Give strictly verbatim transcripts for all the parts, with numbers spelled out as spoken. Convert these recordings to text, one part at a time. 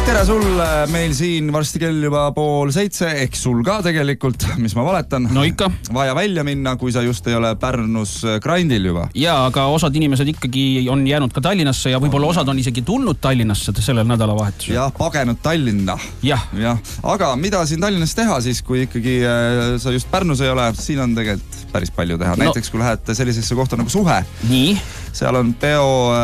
tere sulle, meil siin varsti kell juba pool seitse, ehk sul ka tegelikult, mis ma valetan. No ikka. Vaja välja minna, kui sa just ei ole Pärnus grindil juba. Jaa, aga osad inimesed ikkagi on jäänud ka Tallinnasse ja võib-olla osad on isegi tulnud Tallinnasse sellel nädalavahetusel. Jah, pagenud Tallinna. Jah. Jah. Aga mida siin Tallinnas teha siis, kui ikkagi äh, sa just Pärnus ei ole, siin on tegelikult päris palju teha. No. Näiteks kui lähed sellisesse kohta nagu Suhe. Nii. Seal on peo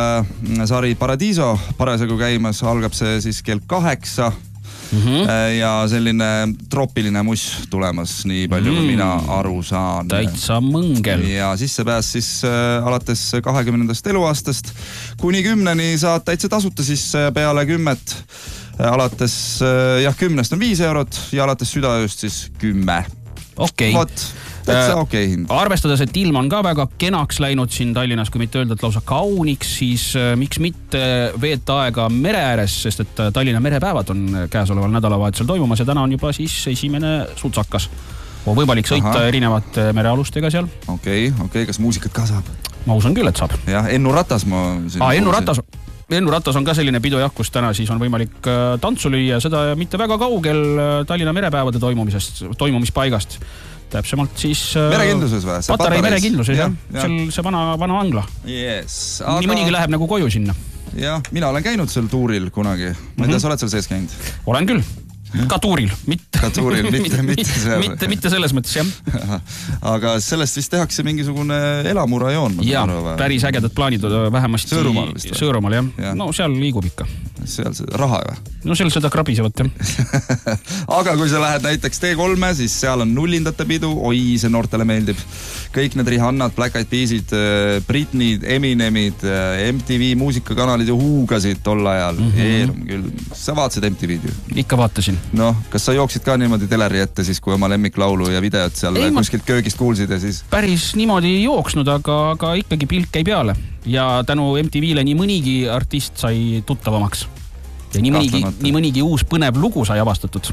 äh, sari Paradiso parasjagu käimas, algab see siis kell kaheksa mm-hmm. ja selline troopiline muss tulemas, nii palju mm. kui mina aru saan. Täitsa mõngel. Ja sissepääs siis äh, alates kahekümnendast eluaastast kuni kümneni saad täitsa tasuta siis peale kümmet. Alates äh, jah, kümnest on viis eurot ja alates südaööst siis kümme. Okei. Vot. Täitsa okei hind. Arvestades, et ilm on ka väga kenaks läinud siin Tallinnas, kui mitte öelda, et lausa kauniks, siis miks mitte veeta aega mere ääres, sest et Tallinna merepäevad on käesoleval nädalavahetusel toimumas ja täna on juba siis esimene sutsakas. On võimalik sõita Aha. erinevate merealustega seal. Okei, okei, kas muusikat ka saab? Ma usun küll, et saab. Jah, Ennu Ratas ma... Aa, Ennu Ratas, Ennu Ratas on ka selline pidu jah, kus täna siis on võimalik tantsu lüüa, seda mitte väga kaugel Tallinna merepäevade toimumisest, toimumispaigast. Täpsemalt siis... Merekindluses või? Patarei merekindluses, jah. Seal see vana, vana angla. Yes, aga... Nii mõnigi läheb nagu koju sinna. Jah, mina olen käinud seal tuuril kunagi. Ma ei tea, mm-hmm. sa oled seal sees käinud? Olen küll. Ka tuuril. Mitte, ka tuuril, mitte, mitte, seal. mitte, mitte selles mõttes, jah. Aga sellest vist tehakse mingisugune elamurajoon. Jaa, päris ägedad plaanid vähemasti... Sõõrumaal vist või? Sõõrumaal, jah. Ja. No seal liigub ikka. Seal seda raha või? No seal seda krabisevat, jah. Aga kui sa lähed näiteks T kolme, siis seal on nullindate pidu. Oi, see noortele meeldib. Kõik need Rihannad, Black Eyed Peasid, Britney'd, Eminemid, M T V muusikakanalid ja huugasid tol ajal. Mm-hmm. Eerum küll. Sa vaatasid M T V'd ju? Ikka vaatasin. Noh, kas sa jooksid ka niimoodi teleri ette siis, kui oma lemmiklaulu ja videot seal ei, kuskilt köögist kuulsid ja siis? Päris niimoodi ei jooksnud, aga, aga ikkagi pilk käi peale. Ja tänu M T V-le nii mõnigi artist sai tuttavamaks. Ja nii mõnigi, nii mõnigi uus põnev lugu sai avastatud.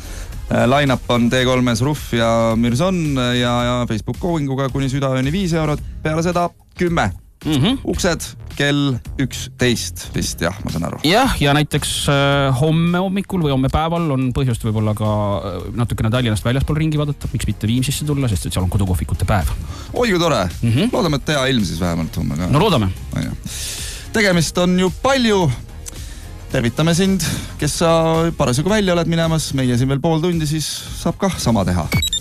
Line-up on T kolmes Ruff ja Mirson ja, ja Facebook Goinguga kuni südaööni viis eurot. Peale seda kümme. Mm-hmm. Uksed kell üksteist vist, jah, ma saan aru. Jah, ja näiteks äh, homme hommikul või homme päeval on põhjust võib-olla ka natukene Tallinnast väljaspool ringi vaadata, miks mitte Viimsisse tulla, sest et seal on kodukohvikute päev. Oi, kui tore. Mm-hmm. Loodame, et hea ilm siis vähemalt homme ka. No loodame. No, tegemist on ju palju. Tervitame sind, kes sa parasjagu välja oled minemas. Meie siin veel pool tundi, siis saab kah sama teha.